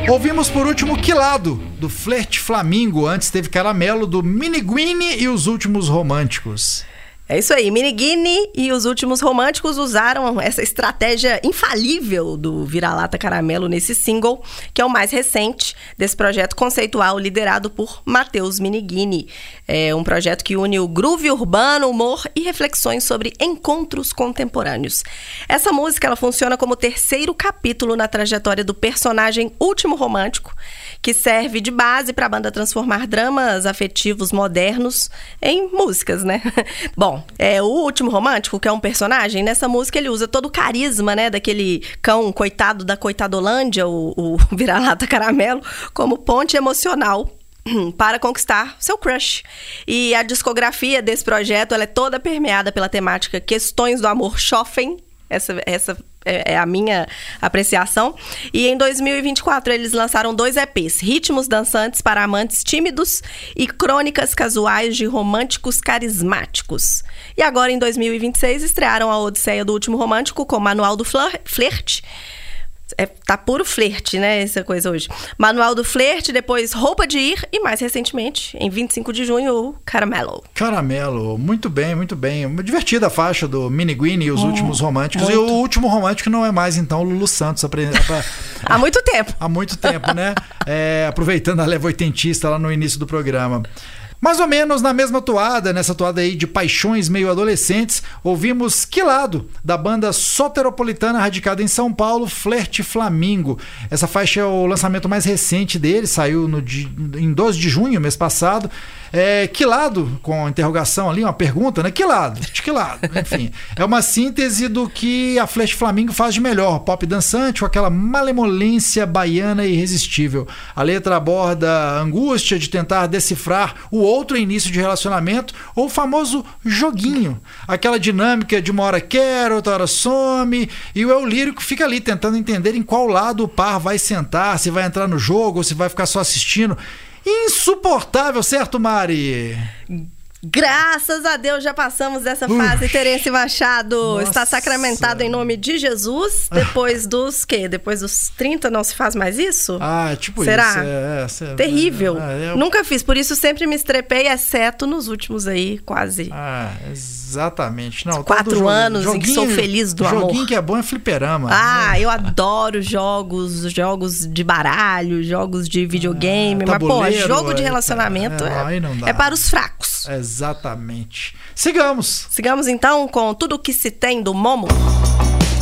Ouvimos por último Quilado, do Flerte Flamingo. Antes teve Caramelo, do Miniguini e os Últimos Românticos. É isso aí, Miniguini e os Últimos Românticos usaram essa estratégia infalível do Vira-Lata Caramelo nesse single, que é o mais recente desse projeto conceitual liderado por Matheus Miniguini. É um projeto que une o groove urbano, humor e reflexões sobre encontros contemporâneos. Essa música ela funciona como o terceiro capítulo na trajetória do personagem Último Romântico, que serve de base para a banda transformar dramas afetivos modernos em músicas, né? Bom, o Último Romântico, que é um personagem, nessa música ele usa todo o carisma, né, daquele cão coitado da Coitadolândia, o Vira-Lata Caramelo, como ponte emocional para conquistar seu crush. E a discografia desse projeto ela é toda permeada pela temática Questões do Amor Chofem. Essa é a minha apreciação. E em 2024 eles lançaram 2 EPs, Ritmos Dançantes para Amantes Tímidos e Crônicas Casuais de Românticos Carismáticos. E agora em 2026 estrearam a Odisseia do Último Romântico com Manual do Flerte. Tá puro flerte, né, essa coisa hoje. Manual do Flerte, depois Roupa de Ir e mais recentemente, em 25 de junho, o Caramelo. Caramelo, muito bem, muito bem. Uma divertida faixa do Miniguini e os Últimos Românticos. Muito. E o Último Romântico não é mais, então, o Lulu Santos. Há muito tempo. Há muito tempo, né? Aproveitando a leva oitentista lá no início do programa. Mais ou menos na mesma toada, nessa toada aí de paixões meio adolescentes, ouvimos Quilado, da banda soteropolitana radicada em São Paulo, Flerte Flamingo. Essa faixa é o lançamento mais recente dele, saiu em 12 de junho, mês passado. Quilado, com interrogação ali, uma pergunta, né? Quilado, de que lado? Enfim, é uma síntese do que a Flerte Flamingo faz de melhor, pop dançante, com aquela malemolência baiana irresistível. A letra aborda a angústia de tentar decifrar o outro início de relacionamento, ou o famoso joguinho, aquela dinâmica de uma hora quer, outra hora some, e o eu lírico fica ali tentando entender em qual lado o par vai sentar, se vai entrar no jogo ou se vai ficar só assistindo. Insuportável, certo, Mari? Graças a Deus já passamos dessa fase. Terence Machado Nossa. Está sacramentado em nome de Jesus. Depois dos quê? Depois dos 30 não se faz mais isso? Tipo Será? Isso. Terrível. Nunca fiz, por isso sempre me estrepei, exceto nos últimos aí, quase. Exatamente. Não, 4 anos em que sou feliz do amor. Joguinho que é bom é fliperama. Eu adoro jogos de baralho, jogos de videogame. Mas, jogo de relacionamento é para os fracos. Exatamente. Sigamos então com Tudo Que Se Tem do Momo.